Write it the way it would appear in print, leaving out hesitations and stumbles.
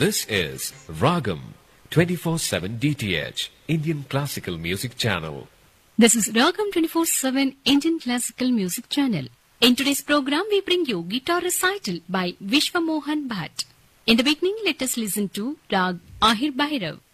This is Ragam 24/7 DTH, Indian Classical Music Channel. This is Ragam 24/7 Indian Classical Music Channel. In today's program, we bring you guitar recital by Vishwa Mohan Bhatt. In the beginning, let us listen to Rag Ahir Bhairav.